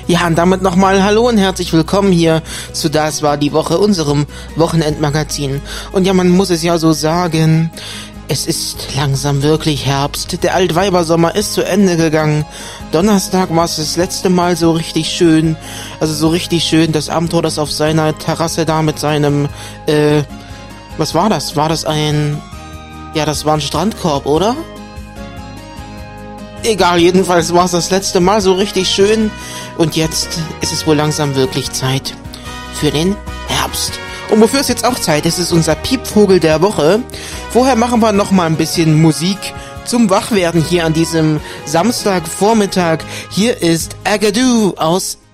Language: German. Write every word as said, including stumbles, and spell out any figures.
Ja, und damit nochmal hallo und herzlich willkommen hier zu Das war die Woche, unserem Wochenendmagazin. Und ja, man muss es ja so sagen, es ist langsam wirklich Herbst. Der Altweibersommer ist zu Ende gegangen. Donnerstag war es das letzte Mal so richtig schön, also so richtig schön, das Abenteuer, das auf seiner Terrasse da mit seinem, äh, was war das? War das ein, ja, das war ein Strandkorb, oder? Egal, jedenfalls war es das letzte Mal so richtig schön und jetzt ist es wohl langsam wirklich Zeit für den Herbst. Und wofür es jetzt auch Zeit ist, ist unser Piepvogel der Woche. Vorher machen wir noch mal ein bisschen Musik zum Wachwerden hier an diesem Samstagvormittag. Hier ist Agadoo aus